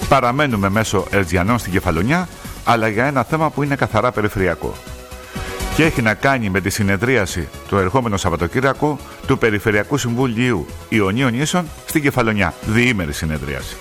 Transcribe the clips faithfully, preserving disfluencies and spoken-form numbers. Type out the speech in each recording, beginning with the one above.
Παραμένουμε μέσω Ερτζιανών στην Κεφαλονιά, αλλά για ένα θέμα που είναι καθαρά περιφερειακό. Και έχει να κάνει με τη συνεδρίαση το ερχόμενο Σαββατοκύριακο του Περιφερειακού Συμβουλίου Ιωνίων Νήσων στην Κεφαλονιά. Διήμερη συνεδρίαση.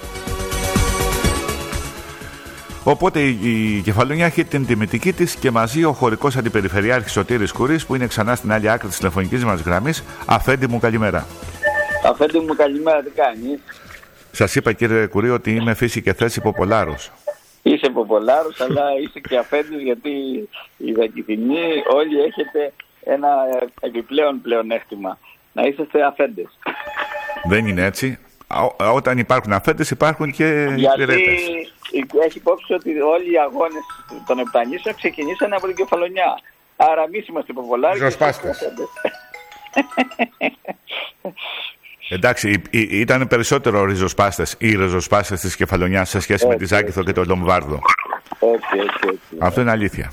Οπότε η Κεφαλονιά έχει την τιμητική της και μαζί ο χωρικός αντιπεριφερειάρχης Σωτήρης Κούρης, που είναι ξανά στην άλλη άκρη της τηλεφωνικής μας γραμμής. Αφέντη μου, καλημέρα. Αφέντη μου, καλημέρα, τι κάνεις? Σας είπα, κύριε Κουρί, ότι είμαι φύση και θέση Ποπολάρος. Είσαι Ποπολάρος, αλλά είσαι και αφέντης, γιατί οι Δακηθινοί όλοι έχετε ένα επιπλέον πλεονέκτημα. Να είσαστε αφέντες. Δεν είναι έτσι. Ό, όταν υπάρχουν αφέντες υπάρχουν και υπηρέτες. Γιατί έχει υπόψη ότι όλοι οι αγώνες των Επτανήσεων ξεκινήσαν από την Κεφαλονιά. Άρα εμείς είμαστε Ποπολάροι. Ριζοσπάστες. Εντάξει, ήταν περισσότερο ριζοσπάστες ή ριζοσπάστες της Κεφαλονιάς σε σχέση έτσι, με τη Ζάκηθο έτσι. Και το Λομβάρδο. Έτσι, έτσι, έτσι. Αυτό είναι αλήθεια.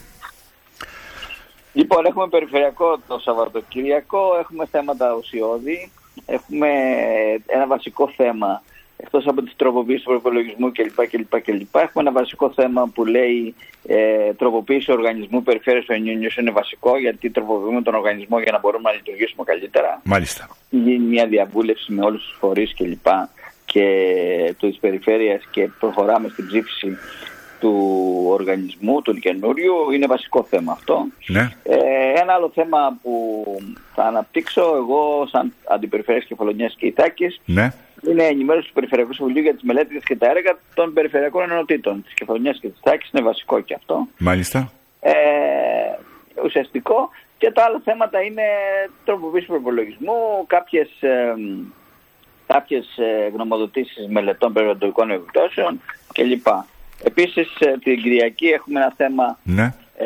Λοιπόν, έχουμε περιφερειακό το Σαββατοκυριακό, έχουμε θέματα ουσιώδη, έχουμε ένα βασικό θέμα, εκτός από τις τροποποίησεις του προϋπολογισμού κλπ, κλπ, κλπ. Έχουμε ένα βασικό θέμα που λέει ε, τροποποίηση οργανισμού περιφέρειας του Ιωνίων Νήσων. Είναι βασικό, γιατί τροποποιούμε τον οργανισμό για να μπορούμε να λειτουργήσουμε καλύτερα. Μάλιστα. Γίνει μια διαβούλευση με όλους τους φορείς κλπ. Και της περιφέρειας και προχωράμε στην ψήφιση του οργανισμού, του καινούριου. Είναι βασικό θέμα αυτό. Ναι. Ε, ένα άλλο θέμα που θα αναπτύξω εγώ σαν Αντιπεριφερειάρχης Κεφαλονιάς και Ηθάκης, ναι, είναι ενημέρωση του Περιφερειακού Συμβουλίου για τις μελέτες και τα έργα των περιφερειακών ενωτήτων της Κεφαλονιάς και της Ηθάκης. Είναι βασικό και αυτό. Μάλιστα. Ε, ουσιαστικό. Και τα άλλα θέματα είναι τροποποίηση του προπολογισμού, κάποιες, ε, κάποιες ε, γνωμοδοτήσεις μελετών περιβαλλοντικών επιπτώσεων κλπ. Επίσης την Κυριακή έχουμε ένα θέμα, ναι, ε,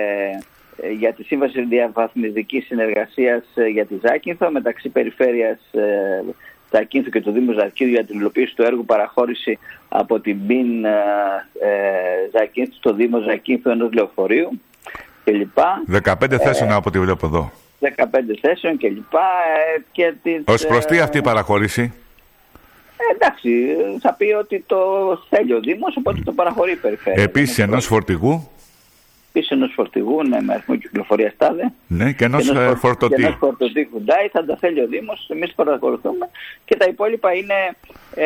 για τη Σύμβαση Διαβαθμιστικής Συνεργασίας για τη Ζάκυνθο μεταξύ Περιφέρειας ε, Ζακύνθου και του Δήμου Ζακύνθου για την υλοποίηση του έργου παραχώρηση από την ΠΙΝ ε, Ζακύνθου στο Δήμο Ζακύνθου ενός λεωφορείου κλπ. δεκαπέντε θέσεων ε, από ό,τι βλέπω εδώ. δεκαπέντε θέσεων κλπ. Ε, και τις, ως προς τι αυτή η παραχώρηση? Ε, εντάξει, θα πει ότι το θέλει ο Δήμος, οπότε το παραχωρεί η Περιφέρεια. Επίσης ενός φορτηγού. Επίσης ενός φορτηγού, ναι, με αριθμό κυκλοφορίας τάδε. Ναι, και ενός φορ... φορτωτή. Και ενός φορτωτή Hyundai, θα τα θέλει ο Δήμος, εμείς παρακολουθούμε. Και τα υπόλοιπα είναι ε,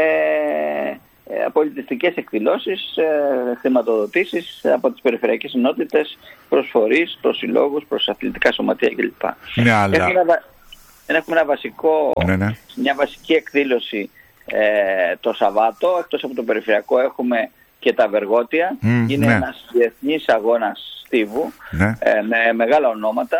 ε, πολιτιστικές εκδηλώσεις, ε, χρηματοδοτήσεις από τις περιφερειακές ενότητες, προς φορείς, προς συλλόγους, προς αθλητικά σωματεία κλπ. Ναι, αλλά... Έχουμε ένα, έχουμε ένα βασικό, ναι, ναι. μια βασική εκδήλωση Ε, το Σαββάτο, εκτός από το περιφερειακό έχουμε και τα Βεργότια. Mm, είναι ναι. ένας διεθνής αγώνας στίβου, ναι. ε, με μεγάλα ονόματα.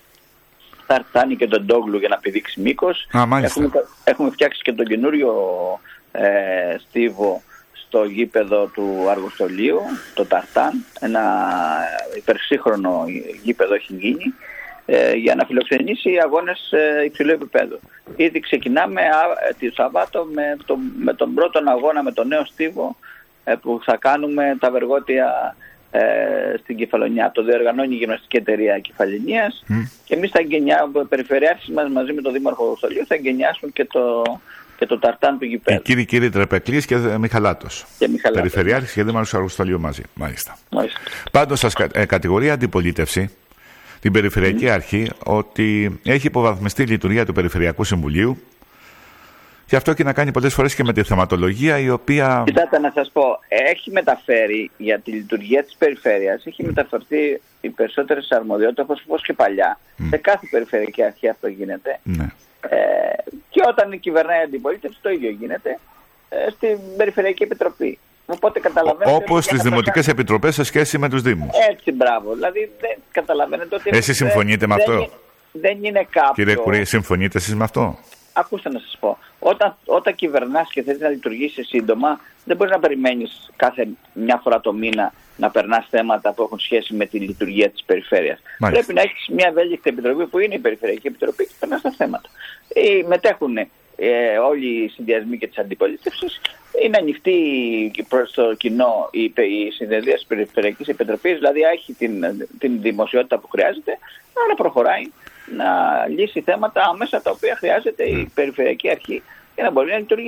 Θα φτάνει και τον Ντόγλου για να πηδήξει μήκος. Α, έχουμε, έχουμε φτιάξει και τον καινούριο ε, στίβο στο γήπεδο του Αργοστολίου, το Ταρτάν. Ένα υπερσύγχρονο γήπεδο έχει γίνει, για να φιλοξενήσει αγώνες ε, υψηλού επίπεδου. Ήδη ξεκινάμε α, τη Σαββάτο με, το, με τον πρώτο αγώνα, με τον νέο στίβο ε, που θα κάνουμε τα Βεργότια ε, στην Κεφαλονιά. Το διοργανώνει η Γυμναστική Εταιρεία Κεφαλονίας mm. και εμείς θα εγκαινιάσουμε, οι περιφερειάρχες μας μαζί με τον Δήμαρχο Αργοστολίου θα εγκαινιάσουν και το, και το ταρτάν του γηπέδου. Κύριοι κύριοι Τρεπεκλής και Μιχαλάτος. Και Μιχαλάτος. Περιφερειάρχης και Δήμαρχος Αργοστολίου μαζί. Μάλιστα. Μάλιστα. Πάντως σας ε, κατηγορεί αντιπολίτευση την Περιφερειακή mm. Αρχή ότι έχει υποβαθμιστεί η λειτουργία του Περιφερειακού Συμβουλίου και αυτό έχει να κάνει πολλές φορές και με τη θεματολογία η οποία... Κοιτάτε να σας πω, έχει μεταφέρει για τη λειτουργία της περιφέρειας, έχει μεταφερθεί οι περισσότερες αρμοδιότητες όπως και παλιά. Mm. Σε κάθε Περιφερειακή Αρχή αυτό γίνεται. Mm. Ε, και όταν κυβερνάει η αντιπολίτευση το ίδιο γίνεται ε, στην Περιφερειακή Επιτροπή. Οπότε καταλαβαίνετε. Όπως στις δημοτικές να... επιτροπές σε σχέση με τους Δήμους. Έτσι, μπράβο. Δηλαδή δεν καταλαβαίνετε ότι. Εσείς συμφωνείτε δεν, με αυτό? Δεν, δεν είναι κάποιο. Κύριε Κουρί, συμφωνείτε εσείς με αυτό? Ακούστε να σας πω. Όταν, όταν κυβερνάς και θες να λειτουργήσεις σύντομα, δεν μπορείς να περιμένεις κάθε μια φορά το μήνα να περνάς θέματα που έχουν σχέση με τη λειτουργία της περιφέρειας. Μάλιστα. Πρέπει να έχεις μια ευέλικτη επιτροπή που είναι η Περιφερειακή Επιτροπή και περνάς τα θέματα. Ε, μετέχουν ε, όλοι οι συνδυασμοί και της αντιπολίτευσης. Είναι ανοιχτή προς το κοινό η, η συνεδρία της Περιφερειακής Επιτροπής, δηλαδή έχει την, την δημοσιότητα που χρειάζεται, αλλά προχωράει να λύσει θέματα άμεσα τα οποία χρειάζεται η Περιφερειακή Αρχή για να μπορεί να λειτουργήσει.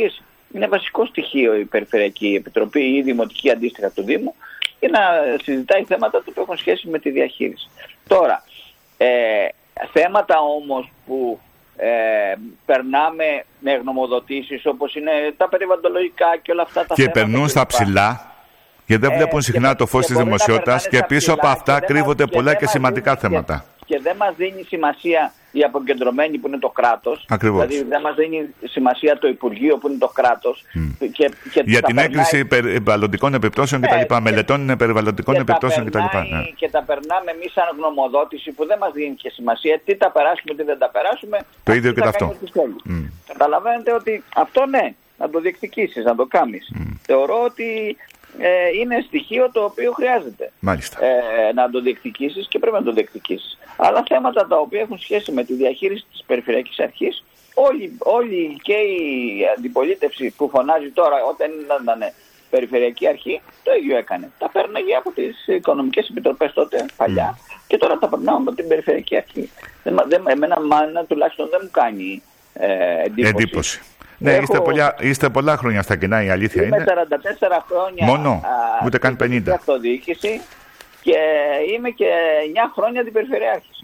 είναι βασικό στοιχείο η Περιφερειακή Επιτροπή ή η Δημοτική αντίστοιχα του Δήμου για να συζητάει θέματα που έχουν σχέση με τη διαχείριση. Τώρα, ε, θέματα όμως που ε, περνάμε με γνωμοδοτήσεις όπως είναι τα περιβαλλοντολογικά και όλα αυτά τα και θέματα. Και περνούν στα ψηλά. Γιατί δεν βλέπουν συχνά και, το φως της δημοσιότητας και πίσω από αυτά κρύβονται πολλά και, και σημαντικά θέματα. Και, και δεν μας δίνει σημασία η αποκεντρωμένη που είναι το κράτος. Ακριβώς. Δηλαδή δεν μας δίνει σημασία το Υπουργείο που είναι το κράτος. Mm. Και, και για την έγκριση περνάει... περιβαλλοντικών επιπτώσεων κτλ. Ε, μελετών περιβαλλοντικών και επιπτώσεων κτλ. Ναι. Και τα περνάμε εμείς σαν γνωμοδότηση που δεν μας δίνει και σημασία τι τα περάσουμε, τι δεν τα περάσουμε. Το ίδιο και αυτό. Mm. Καταλαβαίνετε ότι αυτό ναι, να το διεκδικήσεις, να το κάνεις. Mm. Θεωρώ ότι Ε, είναι στοιχείο το οποίο χρειάζεται ε, να το διεκδικήσεις και πρέπει να το διεκδικήσεις. Αλλά θέματα τα οποία έχουν σχέση με τη διαχείριση της Περιφερειακής Αρχής, όλοι, όλοι και η αντιπολίτευση που φωνάζει τώρα όταν ήταν Περιφερειακή Αρχή, το ίδιο έκανε. Τα παίρναγε από τις οικονομικές επιτροπές τότε παλιά mm. και τώρα τα περνάω από την Περιφερειακή Αρχή. Δεν, δεν, εμένα μάνα τουλάχιστον δεν μου κάνει ε, εντύπωση. εντύπωση. Ναι, Έχω... είστε, πολλά, είστε πολλά χρόνια στα κοινά, η αλήθεια είμαι είναι. Είμαι σαράντα τέσσερα χρόνια μόνο, α, ούτε καν πενήντα. Αυτοδιοίκηση και είμαι και εννιά χρόνια αντιπεριφερειάρχης.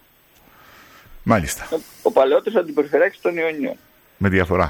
Μάλιστα. Ο, ο παλαιότερος αντιπεριφερειάρχης των Ιωνίων. Με διαφορά.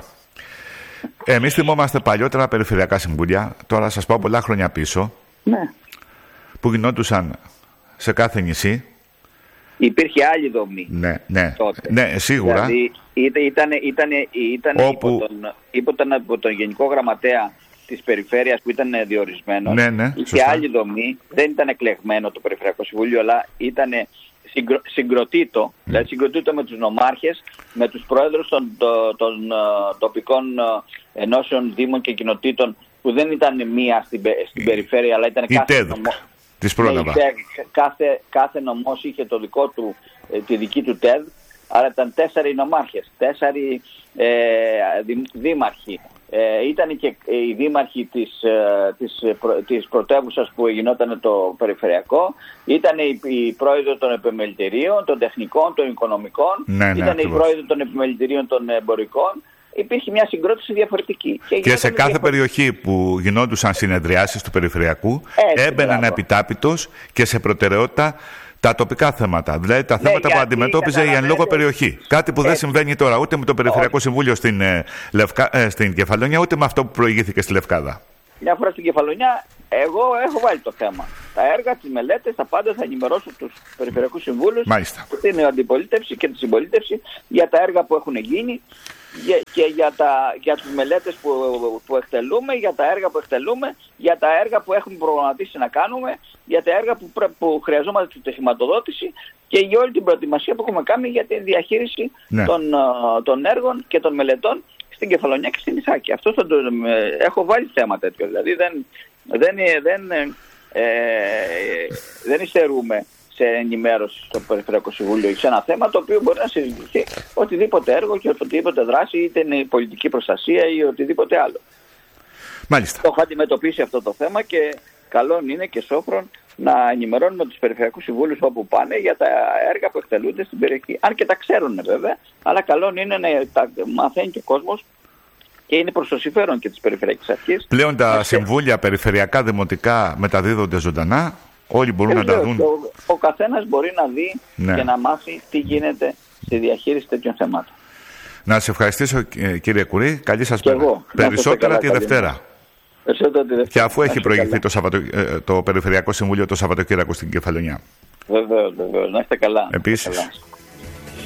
Εμείς θυμόμαστε παλιότερα περιφερειακά συμβούλια, τώρα σας πάω πολλά χρόνια πίσω, ναι. που γινόντουσαν σε κάθε νησί. Υπήρχε άλλη δομή. Ναι, ναι, ναι, σίγουρα. Δηλαδή ήταν, ήταν, ήταν Όπου... υπό, τον, υπό, τον, υπό τον Γενικό Γραμματέα της Περιφέρειας που ήταν διορισμένος. Ναι, ναι, είχε άλλη δομή. Δεν ήταν εκλεγμένο το Περιφερειακό Συμβούλιο, αλλά ήταν συγκρο, συγκροτήτο. Mm. Δηλαδή συγκροτήτο με τους νομάρχες, με τους πρόεδρους των, των, των τοπικών ενώσεων, δήμων και κοινοτήτων που δεν ήταν μία στην, στην περιφέρεια, αλλά ήταν κάθε νομό. Της πρόλαβα. Ναι, κάθε, κάθε νομός είχε το δικό του, τη δική του ΤΕΔ, άρα ήταν τέσσερι νομάρχες, τέσσερι ε, δη, δήμαρχοι. Ε, ήταν και οι δήμαρχοι της, ε, της, προ, της πρωτεύουσας που γινόταν το περιφερειακό, ήταν οι, οι πρόεδροι των επιμελητηρίων, των τεχνικών, των οικονομικών, ναι, ναι, ήταν οι πρόεδροι των επιμελητηρίων των εμπορικών. Υπήρχε μια συγκρότηση διαφορετική. Και, και σε κάθε διαφορετική. περιοχή που γινόντουσαν συνεδριάσεις του περιφερειακού έτσι, έμπαιναν επιτάπητος και σε προτεραιότητα τα τοπικά θέματα. Δηλαδή τα ναι, θέματα που αντιμετώπιζε η εν λόγω περιοχή. Κάτι που έτσι. δεν συμβαίνει τώρα ούτε με το Περιφερειακό Συμβούλιο στην, ε, Λευκα... ε, στην Κεφαλονιά, ούτε με αυτό που προηγήθηκε στη Λευκάδα. Μια φορά στην Κεφαλονιά, εγώ έχω βάλει το θέμα. Τα έργα, τις μελέτες, τα πάντα θα ενημερώσω τους Περιφερειακούς Συμβούλους, την αντιπολίτευση και τη συμπολίτευση για τα έργα που έχουν γίνει. Και για, τα, για τις μελέτες που, που εκτελούμε, για τα έργα που εκτελούμε, για τα έργα που έχουμε προγραμματίσει να κάνουμε, για τα έργα που, που χρειαζόμαστε τη χρηματοδότηση και για όλη την προετοιμασία που έχουμε κάνει για τη διαχείριση ναι. των, των έργων και των μελετών στην Κεφαλονιά και στην Ισάκη. Αυτό θα το, έχω βάλει θέμα τέτοιο, δηλαδή δεν, δεν, δεν, ε, δεν υστερούμε σε ενημέρωση στο Περιφερειακό Συμβούλιο σε ένα θέμα το οποίο μπορεί να συζητηθεί οτιδήποτε έργο και οτιδήποτε δράση, είτε είναι η πολιτική προστασία ή οτιδήποτε άλλο. Μάλιστα. Το έχω αντιμετωπίσει αυτό το θέμα και καλό είναι και σόφρον να ενημερώνουμε τους Περιφερειακούς Συμβούλους όπου πάνε για τα έργα που εκτελούνται στην περιοχή. Αν και τα ξέρουν βέβαια, αλλά καλό είναι να τα μαθαίνει και ο κόσμος και είναι προς το συμφέρον και της Περιφερειακής Αρχής. Πλέον τα συμβούλια περιφερειακά δημοτικά μεταδίδονται ζωντανά. Όλοι μπορούν Ελεύθερος, να τα δουν. Ο, ο καθένας μπορεί να δει ναι. και να μάθει τι γίνεται στη διαχείριση τέτοιων θεμάτων. Να σας ευχαριστήσω κύριε Κουρί. Καλή σας μέρα. Περισσότερα τη Δευτέρα. Περισσότερα τη Δευτέρα. Και αφού έχει προηγηθεί το, Σαββατο, το Περιφερειακό Συμβούλιο το Σαββατοκύριακο στην Κεφαλονιά. Βεβαίως, βεβαίως. Να είστε καλά. Επίσης.